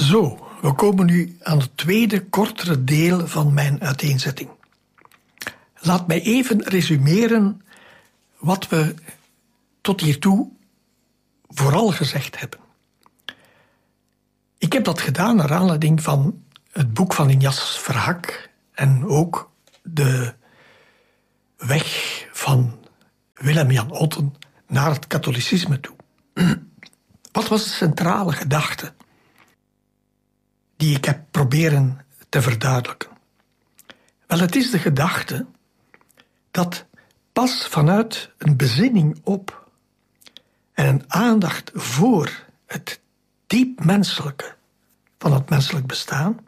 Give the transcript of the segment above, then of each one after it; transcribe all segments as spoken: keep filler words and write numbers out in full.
Zo, we komen nu aan het tweede, kortere deel van mijn uiteenzetting. Laat mij even resumeren wat we tot hiertoe vooral gezegd hebben. Ik heb dat gedaan naar aanleiding van het boek van Ignace Verhack en ook de weg van Willem-Jan Otten naar het katholicisme toe. Wat was de centrale gedachte die ik heb proberen te verduidelijken? Wel, het is de gedachte dat pas vanuit een bezinning op en een aandacht voor het diep menselijke van het menselijk bestaan,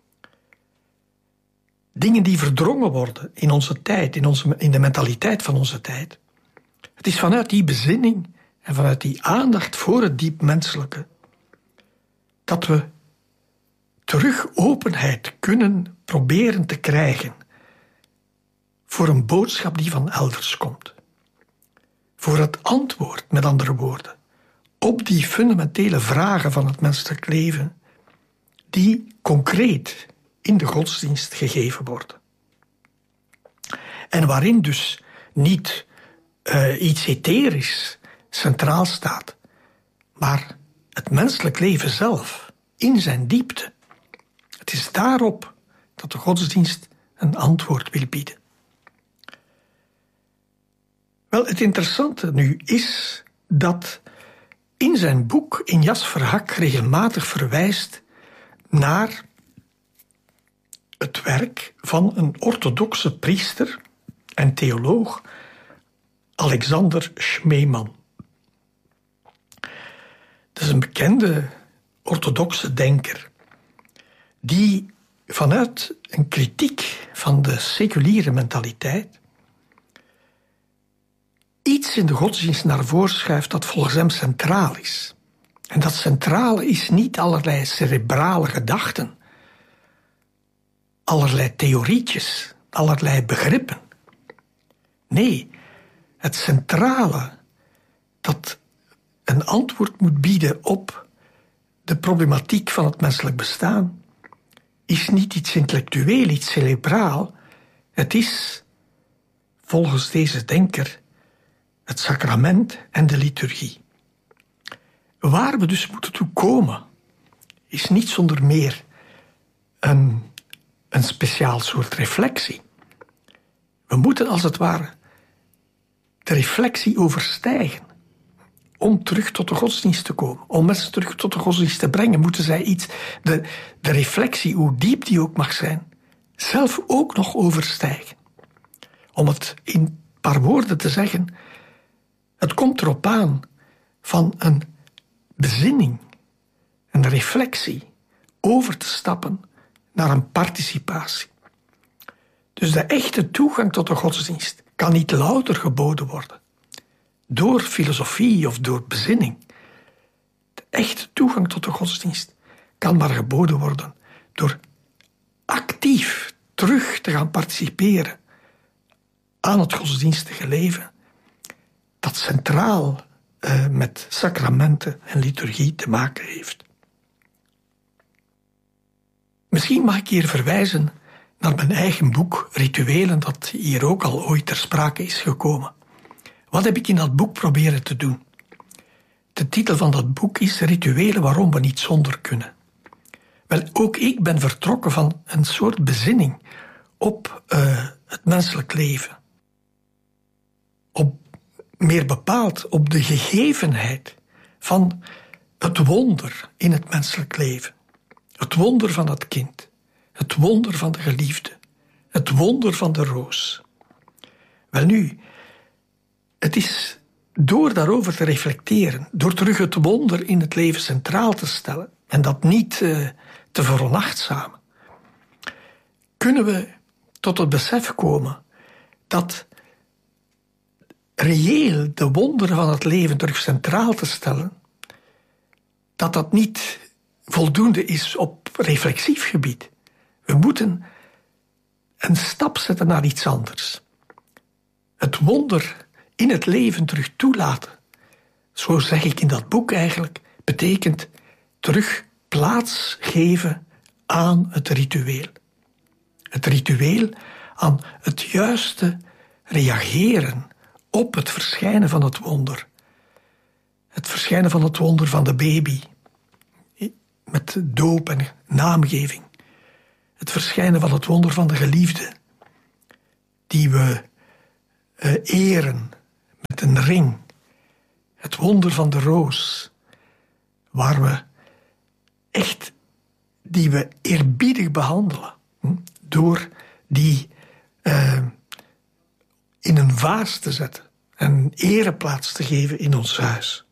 dingen die verdrongen worden in onze tijd, in, onze, in de mentaliteit van onze tijd, het is vanuit die bezinning en vanuit die aandacht voor het diep menselijke dat we terug openheid kunnen proberen te krijgen voor een boodschap die van elders komt. Voor het antwoord, met andere woorden, op die fundamentele vragen van het menselijk leven die concreet in de godsdienst gegeven worden. En waarin dus niet uh, iets etherisch centraal staat, maar het menselijk leven zelf in zijn diepte. Het is daarop dat de godsdienst een antwoord wil bieden. Wel, het interessante nu is dat in zijn boek Ignace Verhack regelmatig verwijst naar het werk van een orthodoxe priester en theoloog, Alexander Schmemann. Dat is een bekende orthodoxe denker die vanuit een kritiek van de seculiere mentaliteit iets in de godsdienst naar voren schuift dat volgens hem centraal is. En dat centrale is niet allerlei cerebrale gedachten, allerlei theorietjes, allerlei begrippen. Nee, het centrale dat een antwoord moet bieden op de problematiek van het menselijk bestaan is niet iets intellectueel, iets cerebraal. Het is, volgens deze denker, het sacrament en de liturgie. Waar we dus moeten toe komen, is niet zonder meer een, een speciaal soort reflectie. We moeten als het ware de reflectie overstijgen. Om terug tot de godsdienst te komen, om mensen terug tot de godsdienst te brengen, moeten zij iets, de, de reflectie, hoe diep die ook mag zijn, zelf ook nog overstijgen. Om het in een paar woorden te zeggen, het komt erop aan van een bezinning, een reflectie, over te stappen naar een participatie. Dus de echte toegang tot de godsdienst kan niet louter geboden worden door filosofie of door bezinning. De echte toegang tot de godsdienst kan maar geboden worden door actief terug te gaan participeren aan het godsdienstige leven dat centraal uh, met sacramenten en liturgie te maken heeft. Misschien mag ik hier verwijzen naar mijn eigen boek Rituelen, dat hier ook al ooit ter sprake is gekomen. Wat heb ik in dat boek proberen te doen? De titel van dat boek is Rituelen waarom we niet zonder kunnen. Wel, ook ik ben vertrokken van een soort bezinning op uh, het menselijk leven. Op, meer bepaald op de gegevenheid van het wonder in het menselijk leven. Het wonder van het kind. Het wonder van de geliefde. Het wonder van de roos. Welnu, het is door daarover te reflecteren, door terug het wonder in het leven centraal te stellen en dat niet uh, te veronachtzamen, kunnen we tot het besef komen dat reëel de wonderen van het leven terug centraal te stellen, dat dat niet voldoende is op reflexief gebied. We moeten een stap zetten naar iets anders. Het wonder in het leven terug toelaten, zo zeg ik in dat boek eigenlijk, betekent terug plaats geven aan het ritueel. Het ritueel aan het juiste reageren op het verschijnen van het wonder. Het verschijnen van het wonder van de baby, met doop en naamgeving. Het verschijnen van het wonder van de geliefde, die we uh, eren met een ring. Het wonder van de roos, waar we echt, die we eerbiedig behandelen, hm, door die uh, in een vaas te zetten en een ereplaats te geven in ons huis.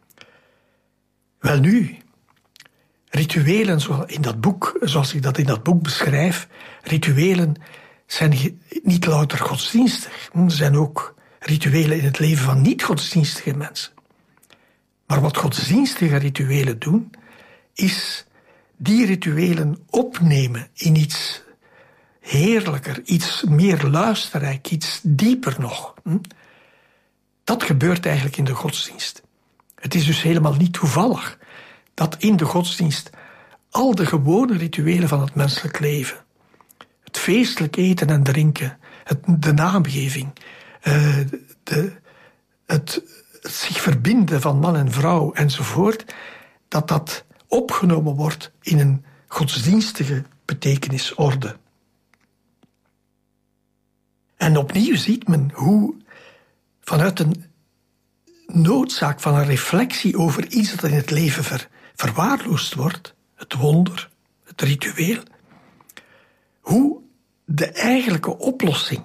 Welnu, rituelen, zoals, in dat boek, zoals ik dat in dat boek beschrijf, rituelen zijn niet louter godsdienstig. Er zijn ook rituelen in het leven van niet-godsdienstige mensen. Maar wat godsdienstige rituelen doen, is die rituelen opnemen in iets heerlijker, iets meer luisterrijk, iets dieper nog. Dat gebeurt eigenlijk in de godsdienst. Het is dus helemaal niet toevallig dat in de godsdienst al de gewone rituelen van het menselijk leven, het feestelijk eten en drinken, het, de naamgeving, uh, de, het, het zich verbinden van man en vrouw enzovoort, dat dat opgenomen wordt in een godsdienstige betekenisorde. En opnieuw ziet men hoe vanuit een noodzaak van een reflectie over iets dat in het leven ver, verwaarloosd wordt, het wonder, het ritueel, hoe de eigenlijke oplossing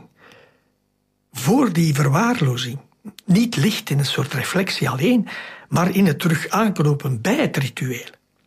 voor die verwaarlozing niet ligt in een soort reflectie alleen, maar in het terug aanknopen bij het ritueel.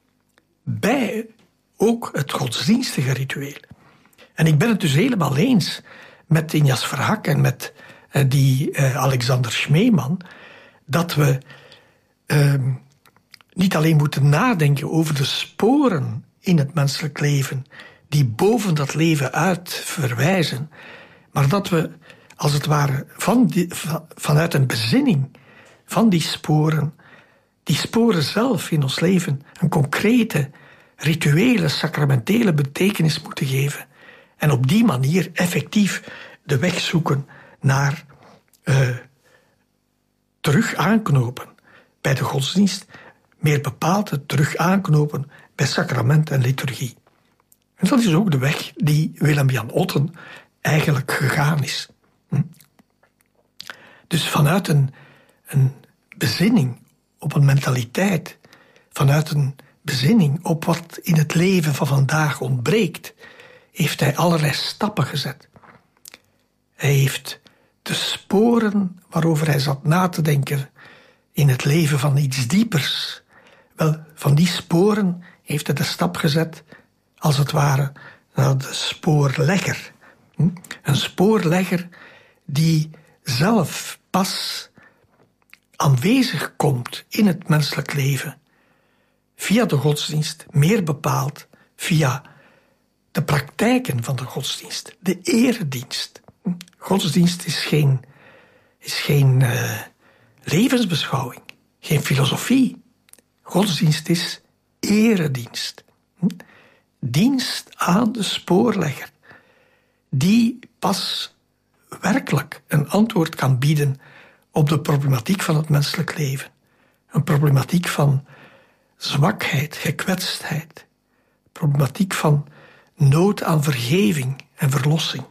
Bij ook het godsdienstige ritueel. En ik ben het dus helemaal eens met Injas Verhack en met uh, die uh, Alexander Schmeeman, dat we uh, niet alleen moeten nadenken over de sporen in het menselijk leven die boven dat leven uit verwijzen, maar dat we, als het ware, van die, van, vanuit een bezinning van die sporen, die sporen zelf in ons leven een concrete, rituele, sacramentele betekenis moeten geven en op die manier effectief de weg zoeken naar uh, terug aanknopen bij de godsdienst, meer bepaald het terug aanknopen bij sacrament en liturgie. En dat is ook de weg die Willem-Jan Otten eigenlijk gegaan is. Hm? Dus vanuit een, een bezinning op een mentaliteit, vanuit een bezinning op wat in het leven van vandaag ontbreekt, heeft hij allerlei stappen gezet. Hij heeft de sporen waarover hij zat na te denken in het leven van iets diepers, wel, van die sporen heeft hij de stap gezet, als het ware, naar de spoorlegger. Een spoorlegger die zelf pas aanwezig komt in het menselijk leven, via de godsdienst, meer bepaald via de praktijken van de godsdienst, de eredienst. Godsdienst is geen, is geen uh, levensbeschouwing, geen filosofie. Godsdienst is eredienst. Dienst aan de spoorlegger, die pas werkelijk een antwoord kan bieden op de problematiek van het menselijk leven. Een problematiek van zwakheid, gekwetstheid. Problematiek van nood aan vergeving en verlossing.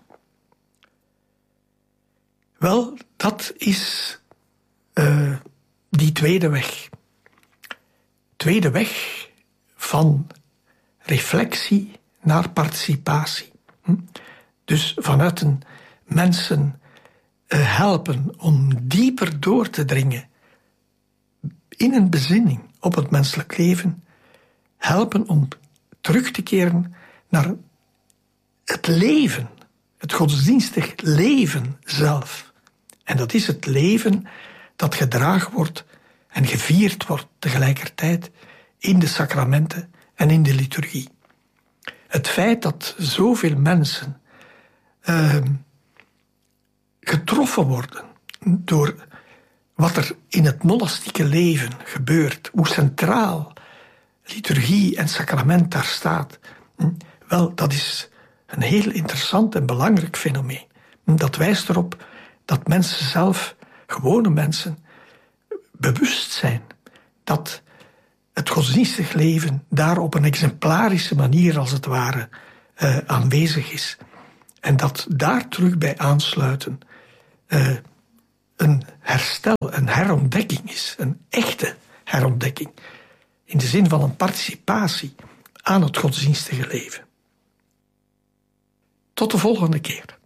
Wel, dat is uh, die tweede weg. Tweede weg van reflectie naar participatie. Dus vanuit een mensen helpen om dieper door te dringen in een bezinning op het menselijk leven, helpen om terug te keren naar het leven, het godsdienstig leven zelf. En dat is het leven dat gedragen wordt en gevierd wordt tegelijkertijd in de sacramenten en in de liturgie. Het feit dat zoveel mensen uh, getroffen worden door wat er in het monastieke leven gebeurt, hoe centraal liturgie en sacrament daar staat. Wel, dat is een heel interessant en belangrijk fenomeen. Dat wijst erop dat mensen zelf, gewone mensen, bewust zijn dat het godsdienstig leven daar op een exemplarische manier, als het ware, uh, aanwezig is. En dat daar terug bij aansluiten uh, een herstel, een herontdekking is. Een echte herontdekking. In de zin van een participatie aan het godsdienstige leven. Tot de volgende keer.